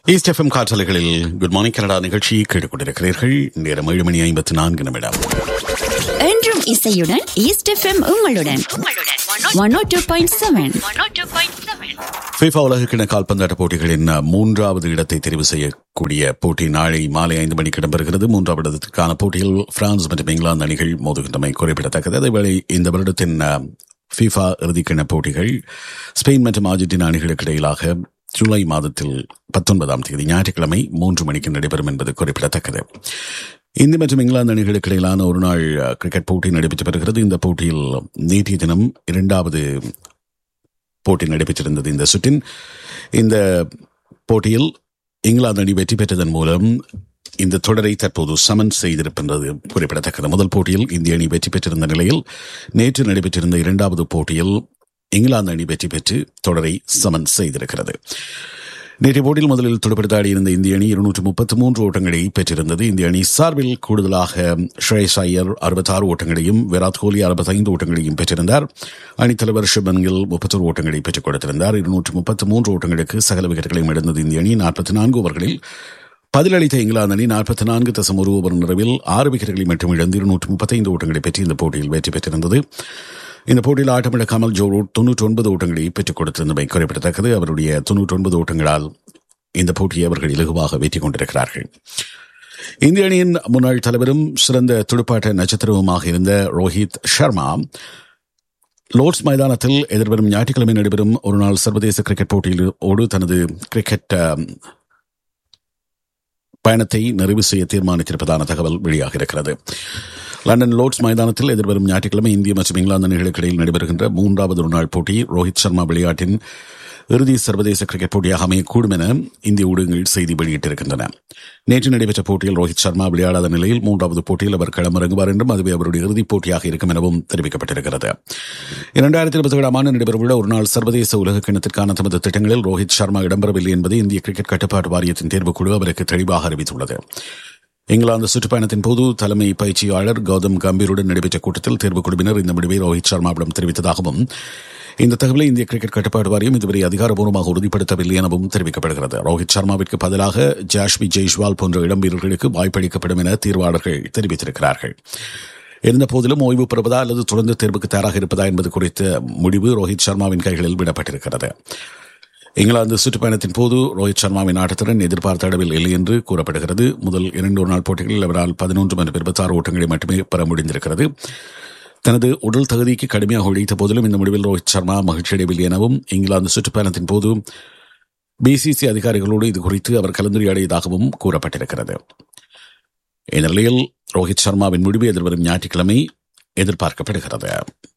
East FM காற்றலைகளில் good morning Canada நிகழ்ச்சியை கேட்டுக்கொண்டிருக்கிறீர்கள். நேரம் 7:54 என்றும் இசையுடன் ஈஸ்ட் எஃப்எம் உங்களுடன் 102.7. FIFA உலகக்கிண கால்பந்தாட்ட போட்டிகளின் 3வது இடத்தை தெரிவு செய்யக்கூடிய போட்டி நாளை மாலை 5 மணிக்கு இடம்பெறுகிறது. 3வது இடத்திற்கான போட்டியில் பிரான்ஸ் மற்றும் இங்கிலாந்து அணிகள் மோதுகின்றமை குறிப்பிடத்தக்கது. அதேவேளை இந்த வருடத்தின் FIFA இறுதிக்கிண போட்டிகள் ஸ்பெயின் மற்றும் அர்ஜென்டினா அணிகளுக்கு இடையிலாக ஜூலை மாதத்தில் 19ஆம் தேதி ஞாயிற்றுக்கிழமை 3 மணிக்கு நடைபெறும் என்பது குறிப்பிடத்தக்கது. இந்திய மற்றும் இங்கிலாந்து அணிகளுக்கு இடையிலான ஒருநாள் கிரிக்கெட் போட்டி நடைபெற்று வருகிறது. இந்த போட்டியில் நேற்றைய தினம் 2வது போட்டி நடைபெற்றிருந்தது. இந்த சுற்றின் இந்த போட்டியில் இங்கிலாந்து அணி வெற்றி பெற்றதன் மூலம் இந்த தொடரை தற்போது சமன் செய்திருக்கின்றது குறிப்பிடத்தக்கது. முதல் போட்டியில் இந்திய அணி வெற்றி பெற்றிருந்த நிலையில் நேற்று நடைபெற்றிருந்த 2வது போட்டியில் இங்கிலாந்து அணி வெற்றி பெற்று தொடரை சமன் செய்திருக்கிறது. நேற்றைய போட்டியில் முதலில் துடுப்படுத்த இருந்த இந்திய அணி 233 ஓட்டங்களை பெற்றிருந்தது. இந்திய அணி சார்பில் கூடுதலாக ஷ்ரேயஸ் ஐயர் 66 ஓட்டங்களையும் விராட் கோலி 65 ஓட்டங்களையும் பெற்றிருந்தார். அணித்தலைவர் சுப்மன் கில் 31 ஓட்டங்களை பெற்றுக் கொடுத்திருந்தார். 233 ஓட்டங்களுக்கு சகல விக்கெட்டுகளையும் இழந்தது இந்திய அணி. 44 ஓவர்களில் பதிலளித்த இங்கிலாந்து அணி 44.1 ஓவர் நிறைவில் 6 விக்கெட்டுகளை மட்டும் இழந்து 235 ஓட்டங்களை பெற்று இந்த போட்டியில் வெற்றி பெற்றிருந்தது. இந்த போட்டியில் ஆட்டமிழக்காமல் ஜோ ரூட் 99 ஓட்டங்களை பெற்றுக் கொடுத்திருந்தமை குறிப்பிடத்தக்கது. அவருடைய 99 ஓட்டங்களால் இந்த போட்டியை அவர்கள் இலகுவாக வெற்றி கொண்டிருக்கிறார்கள். இந்திய அணியின் முன்னாள் தலைவரும் சிறந்த துடுப்பாட்ட நட்சத்திரவுமாக இருந்த ரோஹித் சர்மா லோர்ட்ஸ் மைதானத்தில் எதிர்வரும் ஞாயிற்றுக்கிழமை நடைபெறும் ஒருநாள் சர்வதேச கிரிக்கெட் போட்டியோடு தனது கிரிக்கெட் பயணத்தை நிறைவு செய்ய தீர்மானித்திருப்பதான தகவல் வெளியாக இருக்கிறது. லண்டன் லோர்ட்ஸ் மைதானத்தில் எதிர்வரும் ஞாயிற்றுக்கிழமை இந்திய மற்றும் இங்கிலாந்து அணிகளுக்கு இடையில் நடைபெறுகின்ற 3வது ஒருநாள் போட்டி ரோஹித் சர்மா விளையாட்டின் இறுதி சர்வதேச கிரிக்கெட் போட்டியாக அமையக்கூடும் என இந்திய ஊடகங்கள் செய்தி வெளியிட்டிருக்கின்றன. நேற்று நடைபெற்ற போட்டியில் ரோஹித் சர்மா விளையாடாத நிலையில் 3வது போட்டியில் அவர் களமிறங்குவார் என்றும் அதுவே அவருடைய இறுதிப் போட்டியாக இருக்கும் எனவும் தெரிவிக்கப்பட்டிருக்கிறது. 2027 ஆண்டு நடைபெறவுள்ள ஒருநாள் சர்வதேச உலக கிண்ணத்திற்கான தமது திட்டங்களில் ரோஹித் சர்மா இடம்பெறவில்லை என்பதை இந்திய கிரிக்கெட் கட்டுப்பாட்டு வாரியத்தின் தேர்வுக்குழு அவருக்கு தெளிவாக அறிவித்துள்ளது. இங்கிலாந்து சுற்றுப்பயணத்தின் போது தலைமை பயிற்சியாளர் கௌதம் கம்பீருடன் நடைபெற்ற கூட்டத்தில் தேர்வுக்குழுவினர் இந்த முடிவை ரோஹித் சர்மாவிடம் தெரிவித்ததாகவும் இந்த தகவலை இந்திய கிரிக்கெட் கட்டுப்பாட்டு வாரியம் இதுவரை அதிகாரப்பூர்வமாக உறுதிப்படுத்தவில்லை எனவும் தெரிவிக்கப்படுகிறது. ரோஹித் சர்மாவிற்கு பதிலாக ஜாஸ்வி ஜெய்ஸ்வால் போன்ற இளம் வீரர்களுக்கு வாய்ப்பளிக்கப்படும் என தீர்வாளர்கள் தெரிவித்திருக்கிறார்கள். இருந்தபோதிலும் ஓய்வு பெறுவதா அல்லது தொடர்ந்து தேர்வுக்கு தயாராக இருப்பதா என்பது குறித்த முடிவு ரோஹித் சர்மாவின் கைகளில் விடப்பட்டிருக்கிறது. இங்கிலாந்து சுற்றுப்பயணத்தின் போது ரோஹித் சர்மாவின் ஆட்டத்திறன் எதிர்பார்த்த அளவில் இல்லை என்று கூறப்படுகிறது. முதல் 2 ஒருநாள் போட்டிகளில் அவரால் 11 மற்றும் 26 ஓட்டங்களை மட்டுமே பெற முடிந்திருக்கிறது. தனது உடல் தகுதிக்கு கடுமையாக உழைத்த போதிலும் இந்த முடிவில் ரோஹித் சர்மா மகிழ்ச்சியடையவில்லை எனவும் இங்கிலாந்து சுற்றுப்பயணத்தின் போது பிசிசி அதிகாரிகளோடு இது குறித்து அவர் கலந்துரையாடியதாகவும் கூறப்பட்டிருக்கிறது. இந்த நிலையில் ரோஹித் சர்மாவின் முடிவு எதிர்வரும் ஞாயிற்றுக்கிழமை எதிர்பார்க்கப்படுகிறது.